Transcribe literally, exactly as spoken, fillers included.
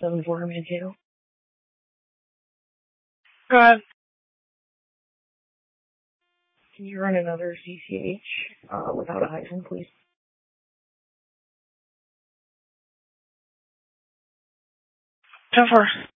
seven four Mankato. Go ahead. Can you run another C C H uh, without a hyphen, please? ten four.